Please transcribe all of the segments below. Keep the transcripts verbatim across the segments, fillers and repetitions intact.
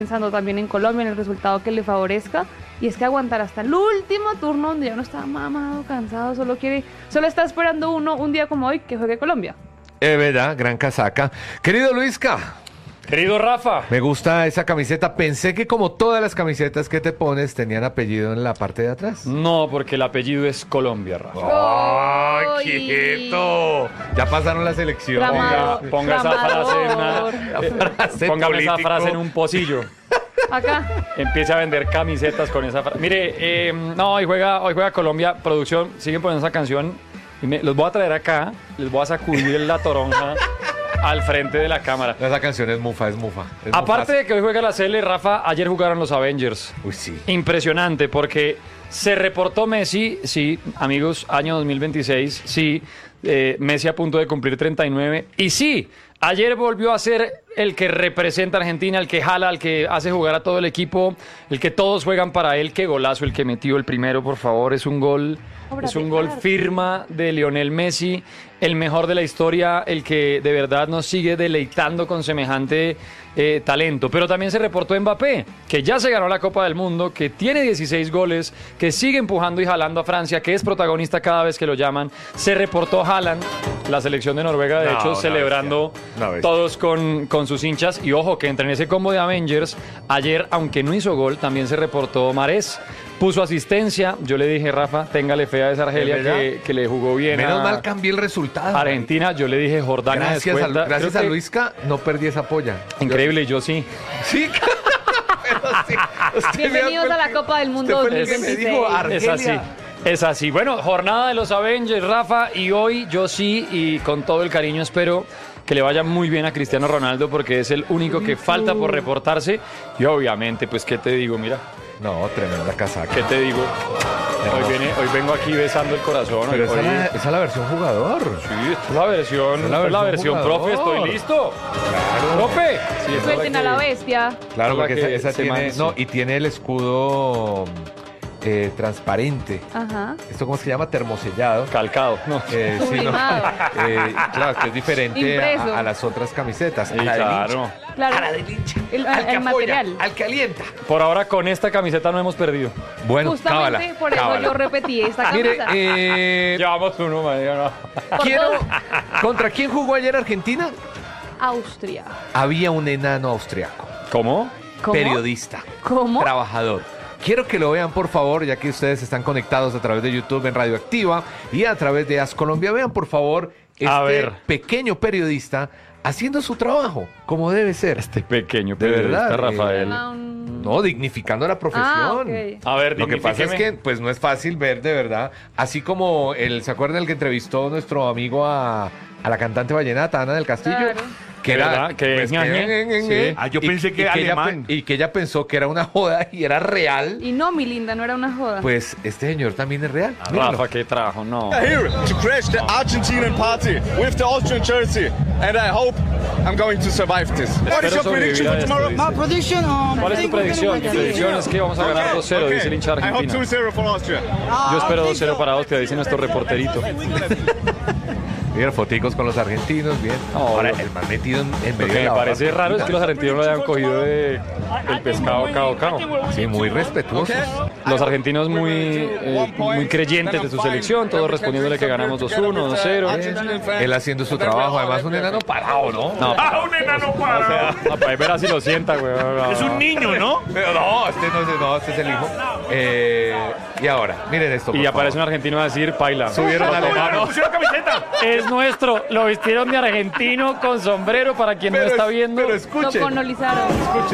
pensando también en Colombia, en el resultado que le favorezca, y es que aguantar hasta el último turno donde ya uno está mamado, cansado, solo quiere, solo está esperando uno un día como hoy que juegue Colombia. Es verdad, gran casaca. Querido Luisca. Querido Rafa. Me gusta esa camiseta. Pensé que como todas las camisetas que te pones tenían apellido en la parte de atrás. No, porque el apellido es Colombia, Rafa. ¡Ay, quieto! Ya pasaron las elecciones. Ponga, ponga esa frase en una, frase póngame esa político. frase en un pocillo. Acá. Empiece a vender camisetas con esa frase. Mire, eh, no, hoy juega, hoy juega Colombia. Producción, siguen poniendo esa canción. Y me, los voy a traer acá. Les voy a sacudir la toronja al frente de la cámara. Esa canción es mufa, es mufa. Es Aparte mufaza. de que hoy juega la C L, Rafa, ayer jugaron los Avengers. Uy, sí. Impresionante, porque se reportó Messi, sí, amigos, año dos mil veintiséis, sí, eh, Messi a punto de cumplir treinta y nueve, y sí, ayer volvió a ser el que representa a Argentina, el que jala, el que hace jugar a todo el equipo, el que todos juegan para él. Qué golazo el que metió el primero, por favor, es un gol... Obra Es un de gol arte. firma de Lionel Messi, el mejor de la historia, el que de verdad nos sigue deleitando con semejante eh, talento. Pero también se reportó Mbappé, que ya se ganó la Copa del Mundo, que tiene dieciséis goles, que sigue empujando y jalando a Francia, que es protagonista cada vez que lo llaman. Se reportó Haaland, la selección de Noruega, de No, hecho, una celebrando bestia, una bestia. todos con, con sus hinchas. Y ojo, que entre en ese combo de Avengers, ayer, aunque no hizo gol, también se reportó Mahrez. Puso asistencia, yo le dije, Rafa, téngale fe a esa Argelia ¿Es verdad? que, que le jugó bien Menos a mal cambié el resultado. Argentina. Yo le dije, Jordania Gracias, a, descuenta. gracias Creo a que- Luisca, no perdí esa polla. Increíble, yo sí. Sí, pero sí. Usted me Bienvenidos ha- a la Copa del Mundo usted fue el dos que mil me veintiséis. dijo, Es Argelia. así. Es así. Bueno, jornada de los Avengers, Rafa, y hoy yo sí, y con todo el cariño espero que le vaya muy bien a Cristiano Ronaldo, porque es el único que falta por reportarse. Y obviamente, pues, ¿qué te digo? Mira, No, tremenda casaca. ¿qué te digo? Hoy, viene, hoy vengo aquí besando el corazón. Pero hoy, esa, es hoy- la, esa es la versión jugador. Sí, esta es la versión, Esta es la esta es la versión versión, profe, jugador. estoy listo. Profe. Sí, esta es la Suelten a la que- bestia. Claro, Esa porque es la esa, que esa se tiene... man- No, sí. y tiene el escudo eh, transparente. Ajá. ¿Esto cómo se llama? Termosellado. Calcado. No. Eh, sí, no. Sublimado. Eh, claro, que es diferente Impreso. a, a las otras camisetas. Sí, a la del claro. hincha. Claro. A la del hincha. El- al que el apoya, material. al que alienta. Por ahora con esta camiseta no hemos perdido. Bueno, Justamente cábala, por eso cábala. yo repetí esta camisa. Mire, eh, Llevamos uno, María, no. Por quiero... dos. ¿Contra quién jugó ayer Argentina? Austria. Había un enano austriaco. ¿Cómo? ¿Cómo? Periodista. ¿Cómo? Trabajador. Quiero que lo vean, por favor, ya que ustedes están conectados a través de YouTube en Radioactiva y a través de As Colombia. Vean, por favor, este A ver. pequeño periodista haciendo su trabajo como debe ser. Este pequeño De periodista, verdad, Rafael. Ah, un- No, dignificando la profesión. Ah, ok. A ver, Lo que pasa es que dignifíqueme. pues no es fácil ver de verdad, así como el, ¿se acuerdan el que entrevistó nuestro amigo a, a la cantante vallenata, Ana del Castillo? Claro. Que ¿Verdad? Que pues, es ñañe. Sí. Ah, yo pensé que ella alemán. pe- y que ella pensó que era una joda y era real. Y no, mi linda, no era una joda. Pues este señor también es real. Mírenlo. Rafa, qué trabajo, no. Here to crash the Argentinian party with the Austrian jersey, and I hope I'm going to survive this. What is Espero your prediction sobrevivir a for esto, tomorrow? dice. My prediction, um, ¿Cuál es tu predicción? Mi predicción es que vamos a ganar dos cero, dice el hincha I hope argentino. two zero for Austria. Yo espero dos cero para Austria, dice nuestro reporterito. Miren, foticos con los argentinos, bien. No, Ahora, lo- el más metido en, en Lo medio que de me la parece barra. raro es que los argentinos lo hayan cogido de el pescado cao cao. Sí, muy respetuosos. Los argentinos muy, eh, muy creyentes de su selección, todos respondiéndole que ganamos dos uno, dos cero. Él haciendo su trabajo, además un enano parado, ¿no? No, ¡Ah, un enano parado! no, para ver así lo sienta, güey. Es un niño, ¿no? Pero no, este no es, no, este es el hijo. Eh, y ahora, miren esto. Y por aparece un favor. argentino a decir, paila. Subieron al ¡No, no, enano. pusieron camiseta! Es nuestro, lo vistieron de argentino con sombrero para quien no Pero está es- viendo. Pero Lo escuchen, colonizaron. escuchen.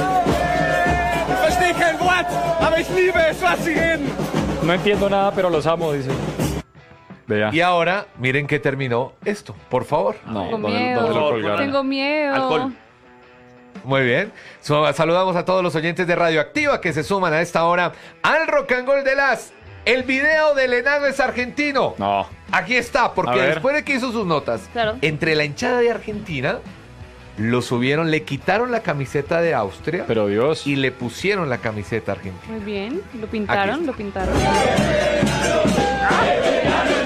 Verstehe kein Wort, aber ich liebe es, was sie reden. No entiendo nada, pero los amo, dice. Vea. Y ahora, miren que terminó esto, por favor. No, Tengo ¿dónde, miedo. dónde lo colgaron? Tengo miedo. Alcohol. Muy bien. So- saludamos a todos los oyentes de Radioactiva que se suman a esta hora al Rock and Roll de las. El video del enano es argentino. No. Aquí está, A porque ver. después de que hizo sus notas, Claro. entre la hinchada de Argentina, lo subieron, le quitaron la camiseta de Austria Pero Dios. y le pusieron la camiseta argentina. Muy bien. Lo Aquí pintaron, está. lo pintaron.